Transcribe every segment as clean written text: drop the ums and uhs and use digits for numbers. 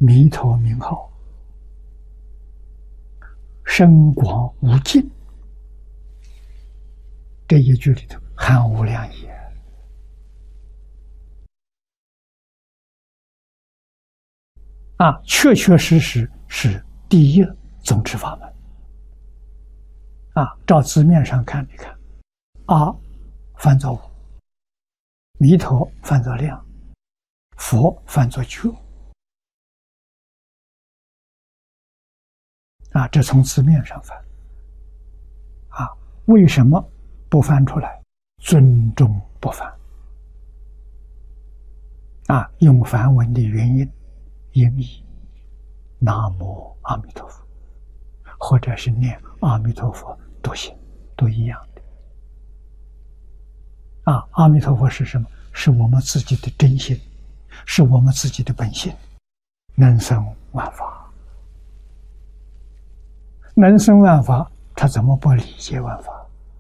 弥陀名号深广无尽，这一句里头含无量义确确实实是第一宗持法门照字面上看，你看阿翻作无，弥陀翻作量，佛翻作觉这从字面上翻为什么不翻出来？尊重不翻用梵文的原因音译南无阿弥陀佛，或者是念阿弥陀佛都行，都一样的阿弥陀佛是什么？是我们自己的真心，是我们自己的本性，能生万法，能生万法，他怎么不理解万法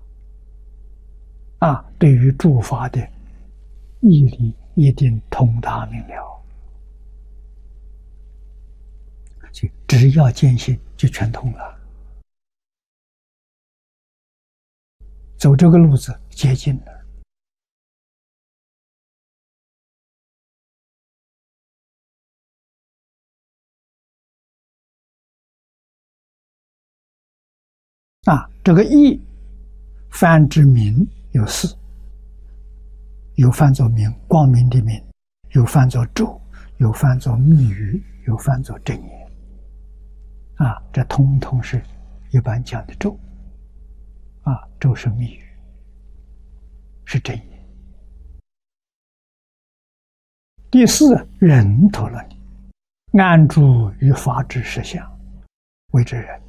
对于诸法的义理一定通达明了，只要坚信就全通了，走这个路子接近了这个义翻之明有四，有翻作明，光明的明，有翻作咒，有翻作密语，有翻作真言这通通是一般讲的咒咒是密语，是真言。第四，忍陀罗尼，安住于法之实相，谓之忍。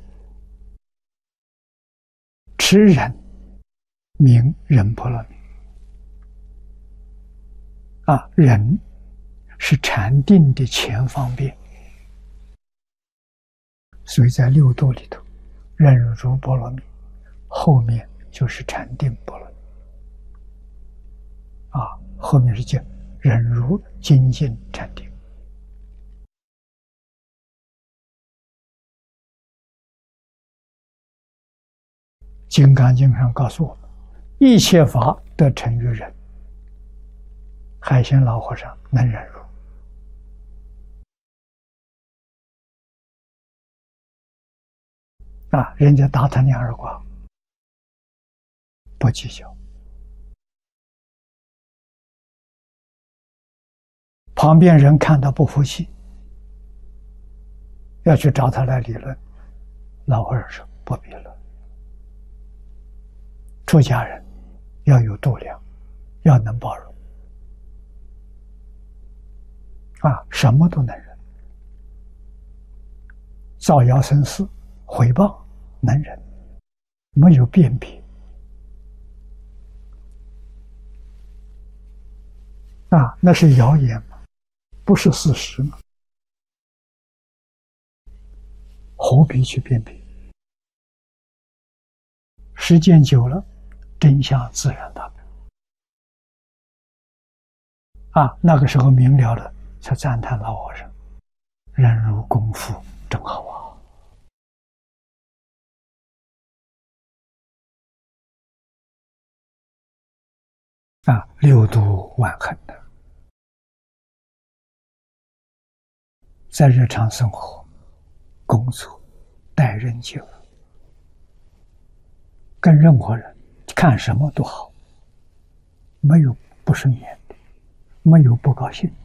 持忍名忍波罗蜜忍是禅定的前方便，所以在六度里头，忍辱波罗蜜后面就是禅定波罗蜜后面是叫忍辱精进禅定。金刚经上告诉我们，一切法得成于忍。海鲜老和尚能忍辱人家打他2耳光不计较，旁边人看到不服气，要去找他来理论，老和尚说不必了。出家人要有度量，要能包容什么都能忍，造谣生事毁谤能忍，没有辨别那是谣言吗？不是事实吗？何必去辨别？时间久了，真相自然大白那个时候明了了，才赞叹老和尚忍辱功夫真好六度万恒的，在日常生活、工作、待人接物，跟任何人看什么都好，没有不顺眼的，没有不高兴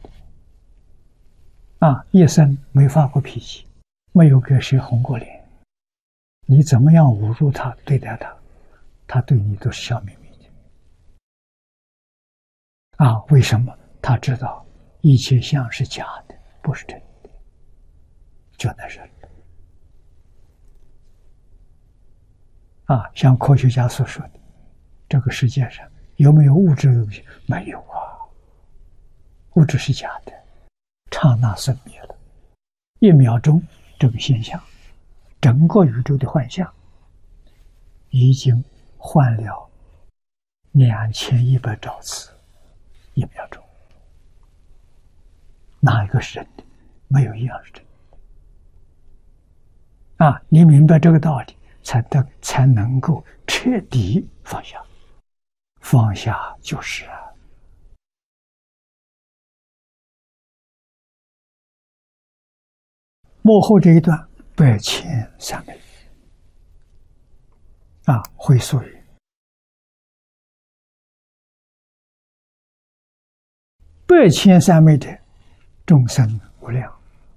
的一生没发过脾气，没有给谁红过脸，你怎么样侮辱他对待他，他对你都是笑眯眯的为什么？他知道一切相是假的，不是真的，就能忍像科学家所说的，这个世界上有没有物质的东西？没有物质是假的，刹那生灭了，1秒钟这个现象，整个宇宙的幻象已经换了2100兆次，1秒钟，哪一个是真的？ 没有一样是真。你明白这个道理，才能够彻底放下。放下就是幕后这一段百千三昧会所语：百千三昧者，众生无量，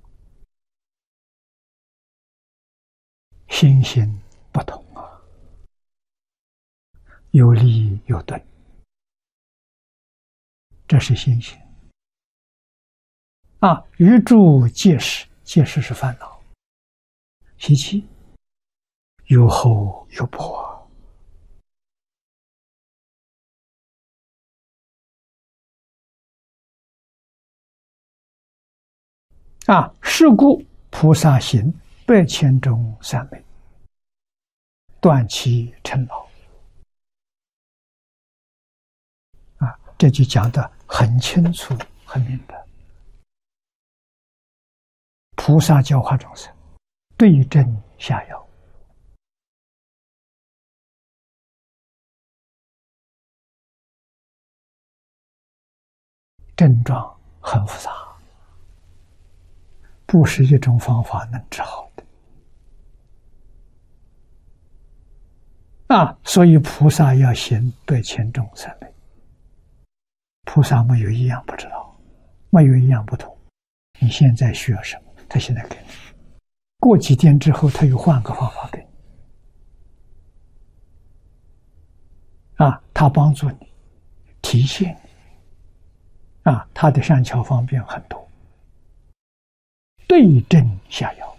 心心不同有利有钝，这是心性余诸皆是，皆是是烦恼习气，有厚有薄是故菩萨行百千中三昧，断其尘劳这就讲得很清楚很明白。菩萨教化众生，对症下药，症状很复杂，不是一种方法能治好的所以菩萨要行百千中三昧。菩萨没有一样不知道，没有一样不同。你现在需要什么，他现在给你，过几天之后他又换个方法给你他帮助你，提醒你他的善巧方便很多，对症下药